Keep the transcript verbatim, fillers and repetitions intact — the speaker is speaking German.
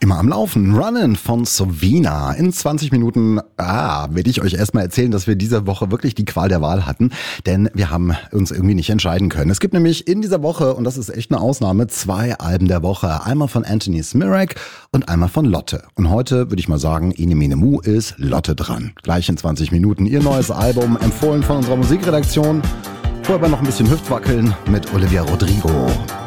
Immer am Laufen. Runnin' von Sovina. In zwanzig Minuten ah, werde ich euch erstmal erzählen, dass wir diese Woche wirklich die Qual der Wahl hatten. Denn wir haben uns irgendwie nicht entscheiden können. Es gibt nämlich in dieser Woche, und das ist echt eine Ausnahme, zwei Alben der Woche. Einmal von Anthony Smirak und einmal von Lotte. Und heute würde ich mal sagen, Ine Mene Mu ist Lotte dran. Gleich in zwanzig Minuten ihr neues Album, empfohlen von unserer Musikredaktion. Vorher aber noch ein bisschen Hüftwackeln mit Olivia Rodrigo.